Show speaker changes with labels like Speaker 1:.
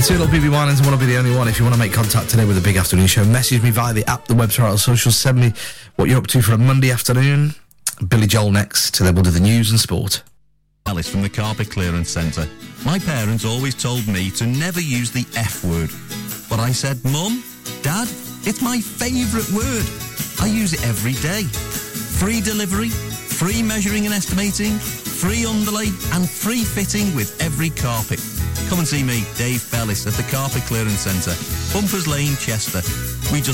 Speaker 1: Two little BB Winans, and wanna be the only one. If you want to make contact today with the Big Afternoon Show, message me via the app, the website, or social. Send me what you're up to for a Monday afternoon. Billy Joel next, then we'll do the news and sport.
Speaker 2: Alice from the Carpet Clearance Centre. My parents always told me to never use the F word. But I said, Mum, Dad, it's my favourite word. I use it every day. Free delivery, free measuring and estimating, free underlay and free fitting with every carpet. Come and see me, Dave Bellis, at the Carpet Clearance Centre, Bumpers Lane, Chester. We just